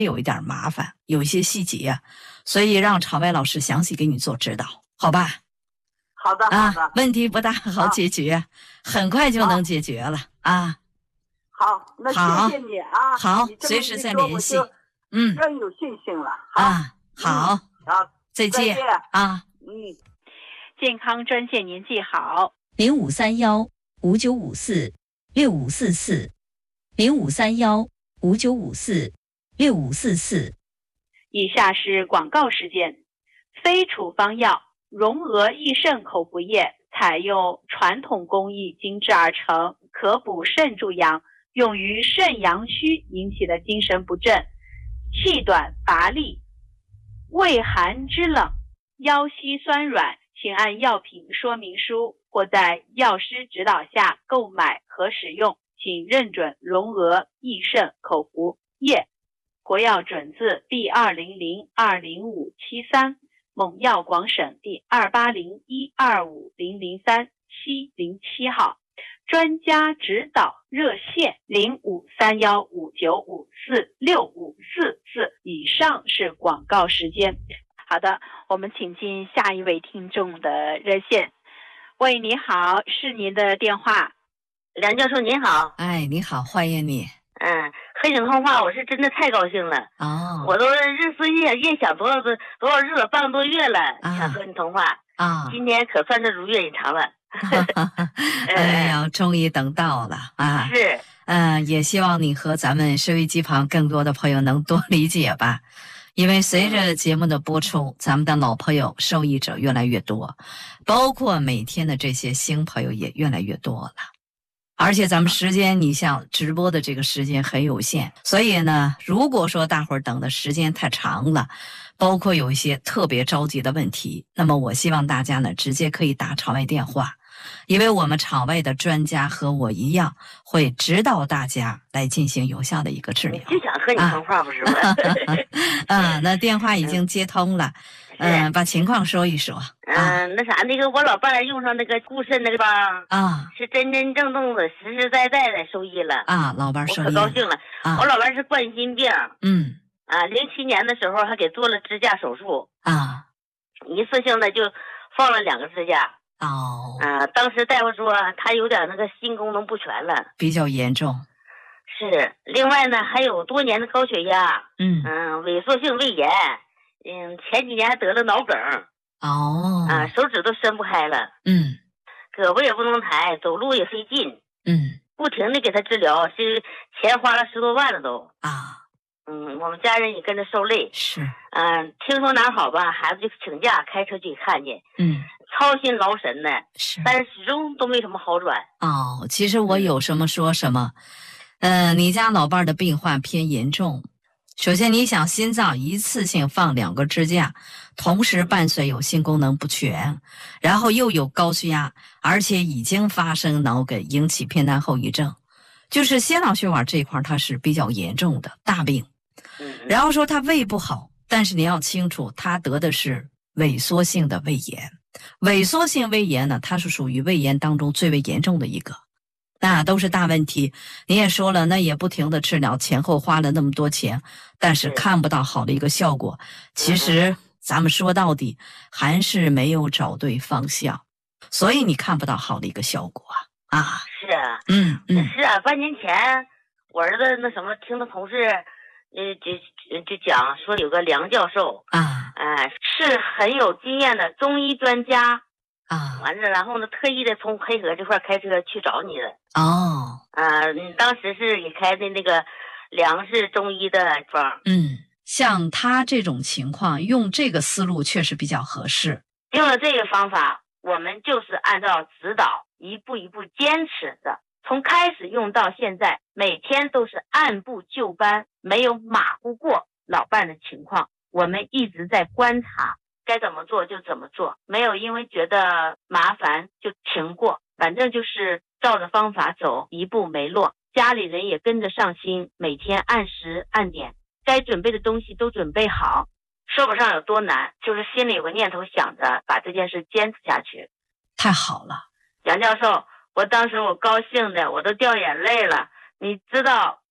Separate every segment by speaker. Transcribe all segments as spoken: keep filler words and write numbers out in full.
Speaker 1: 有一点麻烦，有一些细节啊，所以让朝外老师详细给你做指导，好吧？
Speaker 2: 好的，好的，
Speaker 1: 啊，问题不大，好解决，啊、很快就能解决了啊。
Speaker 2: 好，那谢谢你啊，
Speaker 1: 好，
Speaker 2: 你这么
Speaker 1: 随时再
Speaker 2: 一说
Speaker 1: 联系。
Speaker 2: 我就
Speaker 1: 嗯，
Speaker 2: 更有信心了。好
Speaker 1: 啊，好，
Speaker 2: 好，
Speaker 1: 再见
Speaker 2: 再见
Speaker 1: 啊。
Speaker 2: 嗯，
Speaker 3: 健康专线您记好：
Speaker 4: 零五三幺五九五四六五四四，零五三幺五九五四六五四四。
Speaker 3: 以下是广告时间。非处方药荣娥益肾口服液采用传统工艺精制而成，可补肾助阳，用于肾阳虚引起的精神不振、气短乏力、畏寒肢冷、腰膝酸软，请按药品说明书或在药师指导下购买和使用，请认准荣娥益肾口服液。国药准字第二零零二零五七三，蒙药广省第二八零一二五零零三七零七号。专家指导热线零五三幺五九五四六五四四。以上是广告时间。好的，我们请进下一位听众的热线。喂，你好，是您的电话。
Speaker 5: 梁教授您好。
Speaker 1: 哎，你好，欢迎你。
Speaker 5: 嗯，和你通话我是真的太高兴了。
Speaker 1: 哦，
Speaker 5: 我都日思夜夜想多少多多少日子，半个多月了，
Speaker 1: 啊、
Speaker 5: 想和你通话
Speaker 1: 啊。
Speaker 5: 今天可算是如愿以偿了。
Speaker 1: 哎呀，终于等到了啊！
Speaker 5: 是，
Speaker 1: 嗯、呃，也希望你和咱们收音机旁更多的朋友能多理解吧，因为随着节目的播出，咱们的老朋友、受益者越来越多，包括每天的这些新朋友也越来越多了。而且咱们时间，你像直播的这个时间很有限，所以呢，如果说大伙儿等的时间太长了，包括有一些特别着急的问题，那么我希望大家呢，直接可以打场外电话。因为我们场外的专家和我一样，会指导大家来进行有效的一个治疗。
Speaker 5: 就想和你通话，不是吗？
Speaker 1: 啊，那电话已经接通了，嗯、呃，把情况说一说。
Speaker 5: 嗯、呃，那啥，那个我老伴儿用上那个固肾那个吧，
Speaker 1: 啊，
Speaker 5: 是真真正正的、实实在在的受益了。
Speaker 1: 啊，老伴儿受益了，
Speaker 5: 我可高兴了。
Speaker 1: 啊，
Speaker 5: 我老伴儿是冠心病。
Speaker 1: 嗯。
Speaker 5: 啊，零七年的时候还给做了支架手术。
Speaker 1: 啊，
Speaker 5: 一次性的就放了两个支架。
Speaker 1: 哦，
Speaker 5: 啊，当时大夫说他有点那个心功能不全了，
Speaker 1: 比较严重。
Speaker 5: 是，另外呢还有多年的高血压，
Speaker 1: 嗯
Speaker 5: 嗯，萎缩性胃炎，嗯，前几年还得了脑梗。
Speaker 1: 哦，
Speaker 5: 啊，手指都伸不开了，
Speaker 1: 嗯，
Speaker 5: 胳膊也不能抬，走路也费劲，
Speaker 1: 嗯，
Speaker 5: 不停的给他治疗，是钱花了十多万了都。
Speaker 1: 啊，
Speaker 5: 嗯，我们家人也跟着受累。
Speaker 1: 是，
Speaker 5: 嗯、呃，听说哪儿好吧，孩子就请假开车去看去。
Speaker 1: 嗯。
Speaker 5: 操心劳神的，
Speaker 1: 是，
Speaker 5: 但是始终都没什么好转。
Speaker 1: 哦，其实我有什么说什么。嗯、呃，你家老伴儿的病患偏严重。首先，你想心脏一次性放两个支架，同时伴随有心功能不全，然后又有高血压，而且已经发生脑梗，引起偏瘫后遗症，就是心脑血管这一块它是比较严重的大病。然后说他胃不好，但是你要清楚，他得的是萎缩性的胃炎。萎缩性胃炎呢，它是属于胃炎当中最为严重的一个，那都是大问题。你也说了，那也不停的治疗，前后花了那么多钱，但是看不到好的一个效果。其实咱们说到底还是没有找对方向，所以你看不到好的一个效果啊。啊，
Speaker 5: 是啊，
Speaker 1: 嗯嗯，
Speaker 5: 是啊，半年前我儿子那什么，听他同事呃，就就讲说有个梁教授
Speaker 1: 啊，
Speaker 5: 哎、呃，是很有经验的中医专家
Speaker 1: 啊。
Speaker 5: 完了，然后呢，特意的从黑河这块开车去找你的。
Speaker 1: 哦，
Speaker 5: 啊、呃，当时是给开的那个梁氏中医的方。
Speaker 1: 嗯，像他这种情况，用这个思路确实比较合适。
Speaker 5: 用了这个方法，我们就是按照指导一步一步坚持的。从开始用到现在，每天都是按部就班，没有马虎过老伴的情况。我们一直在观察，该怎么做就怎么做，没有因为觉得麻烦就停过，反正就是照着方法走，一步没落。家里人也跟着上心，每天按时按点，该准备的东西都准备好。说不上有多难，就是心里有个念头想着把这件事坚持下去。
Speaker 1: 太好了，
Speaker 5: 杨教授，我当时我高兴的我都掉眼泪了。你知道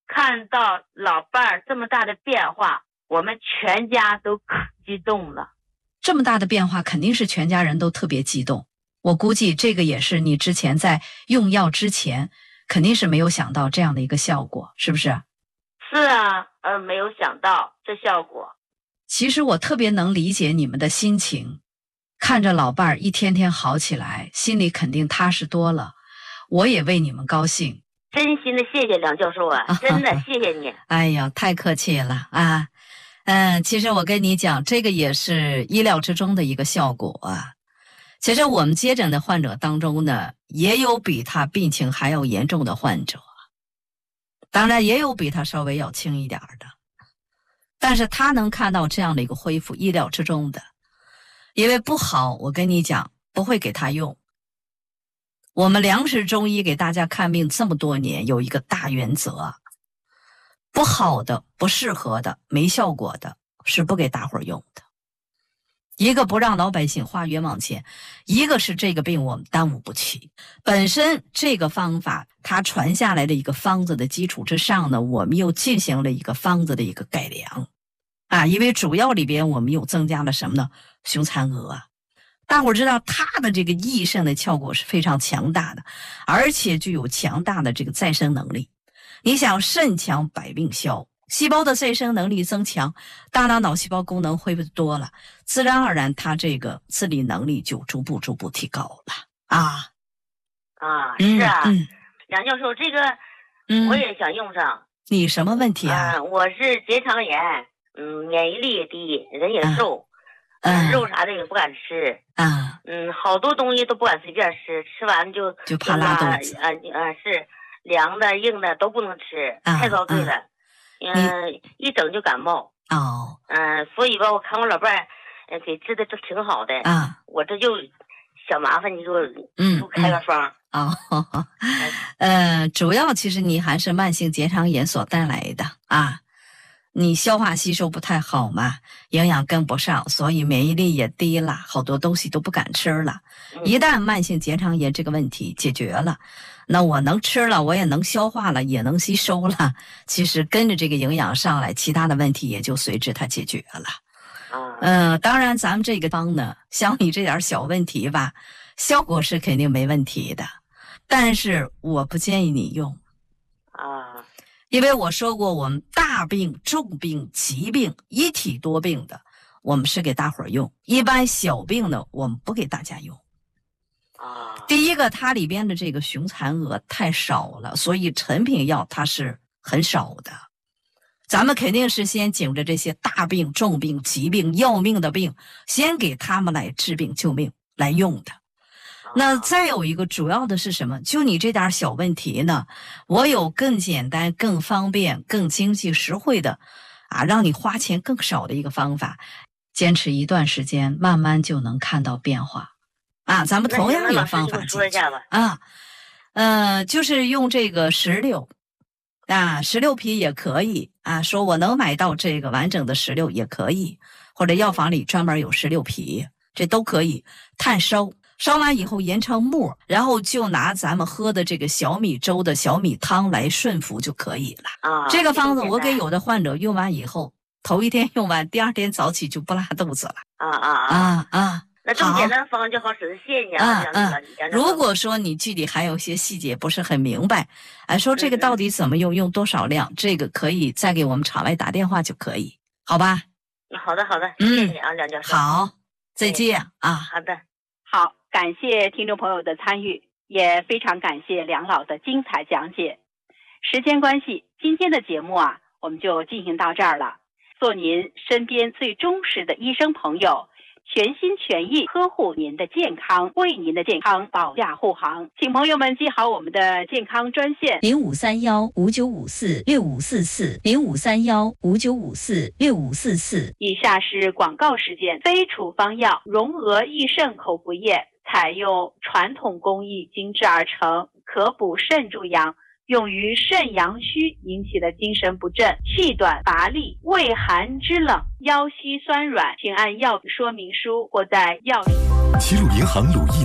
Speaker 5: 看到老伴儿这么大的变化，我们全家都可激动了。
Speaker 1: 这么大的变化，肯定是全家人都特别激动。我估计这个也是你之前在用药之前，肯定是没有想到这样的一个效果，是不是？
Speaker 5: 是啊，呃，没有想到这效果。
Speaker 1: 其实我特别能理解你们的心情，看着老伴儿一天天好起来，心里肯定踏实多了。我也为你们高兴。
Speaker 5: 真心的谢谢梁教授啊，真的谢谢你。
Speaker 1: 哎呀，太客气了啊。嗯，其实我跟你讲，这个也是意料之中的一个效果啊。其实我们接诊的患者当中呢，也有比他病情还要严重的患者，当然也有比他稍微要轻一点的，但是他能看到这样的一个恢复，意料之中的。因为不好，我跟你讲，不会给他用。我们梁氏中医给大家看病这么多年，有一个大原则，不好的、不适合的、没效果的，是不给大伙儿用的。一个不让老百姓花冤枉钱，一个是这个病我们耽误不起。本身这个方法它传下来的一个方子的基础之上呢，我们又进行了一个方子的一个改良啊，因为主要里边我们又增加了什么呢？雄蚕蛾啊。大伙儿知道它的这个益肾的效果是非常强大的，而且具有强大的这个再生能力。你想肾强百病消，细胞的再生能力增强，大脑脑细胞功能恢复多了，自然而然它这个自理能力就逐步逐步提高了啊
Speaker 5: 啊，是啊，
Speaker 1: 嗯嗯、
Speaker 5: 梁教授，这个
Speaker 1: 嗯
Speaker 5: 我也想用上。
Speaker 1: 你什么问题啊？
Speaker 5: 嗯、我是结肠炎，嗯，免疫力也低，人也瘦。
Speaker 1: 嗯
Speaker 5: 嗯，肉啥的也不敢吃，
Speaker 1: 啊，
Speaker 5: 嗯，好多东西都不敢随便吃，吃完就
Speaker 1: 就怕拉肚子，
Speaker 5: 啊啊是凉的硬的都不能吃，
Speaker 1: 啊、
Speaker 5: 太遭罪了，嗯、呃，一整就感冒，
Speaker 1: 哦，
Speaker 5: 嗯、呃，所以吧，我看我老伴儿，呃，给治的都挺好的，
Speaker 1: 啊，
Speaker 5: 我这就小麻烦你给我，
Speaker 1: 嗯，
Speaker 5: 给我开个方。
Speaker 1: 哦，呃，主要其实你还是慢性结肠炎所带来的啊。你消化吸收不太好嘛，营养跟不上，所以免疫力也低了，好多东西都不敢吃了。一旦慢性结肠炎这个问题解决了，那我能吃了，我也能消化了，也能吸收了，其实跟着这个营养上来，其他的问题也就随之它解决了。嗯、呃，当然咱们这个方呢，像你这点小问题吧，效果是肯定没问题的，但是我不建议你用
Speaker 5: 啊。
Speaker 1: 因为我说过，我们大病、重病、疾病、一体多病的，我们是给大伙儿用；一般小病呢，我们不给大家用。
Speaker 5: 啊，
Speaker 1: 第一个，它里边的这个雄蚕蛾太少了，所以成品药它是很少的。咱们肯定是先紧着这些大病、重病、疾病、要命的病，先给他们来治病救命来用的。那再有一个主要的是什么？就你这点小问题呢，我有更简单、更方便、更经济实惠的啊，让你花钱更少的一个方法，坚持一段时间，慢慢就能看到变化啊。咱们同样有方法
Speaker 5: 说一下吧
Speaker 1: 啊，呃，就是用这个石榴啊，石榴皮也可以啊，说我能买到这个完整的石榴也可以，或者药房里专门有石榴皮，这都可以炭烧。烧完以后研成沫，然后就拿咱们喝的这个小米粥的小米汤来顺服就可以了。
Speaker 5: 啊，
Speaker 1: 这个方子我给有的患者用完以后，头一天用完，第二天早起就不拉肚子了。
Speaker 5: 啊啊
Speaker 1: 啊啊！
Speaker 5: 那这么简单的方就好使，谢谢你啊。
Speaker 1: 嗯嗯。如果说你具体还有些细节不是很明白，哎，说这个到底怎么用，用多少量，这个可以再给我们厂外打电话就可以，好吧？
Speaker 5: 好的好的，谢谢你啊，梁教授。
Speaker 1: 好，再见啊。
Speaker 5: 好的。
Speaker 3: 好，感谢听众朋友的参与，也非常感谢梁老的精彩讲解。时间关系，今天的节目啊，我们就进行到这儿了。做您身边最忠实的医生朋友，全心全意呵护您的健康，为您的健康保驾护航。请朋友们记好我们的健康专线
Speaker 4: 零五三幺五九五四六五四四零五三幺五九五四六五四四。
Speaker 3: 以下是广告时间。非处方药荣额益肾口服液，采用传统工艺精制而成，可补肾助阳，用于肾阳虚引起的精神不振、气短乏力、畏寒肢冷、腰膝酸软，请按药说明书或在药。
Speaker 6: 齐鲁银行鲁易贷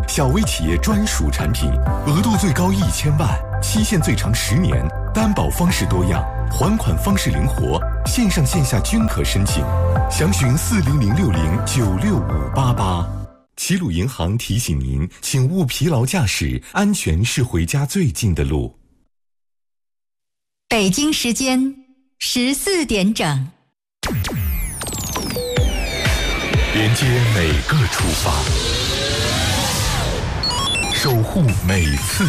Speaker 6: 小微企业专属产品，额度最高一千万，期限最长十年，担保方式多样，还款方式灵活，线上线下均可申请。详询四零零六零九六五八八。齐鲁银行提醒您，请勿疲劳驾驶，安全是回家最近的路。
Speaker 7: 北京时间十四点整，
Speaker 6: 连接每个出发，守护每次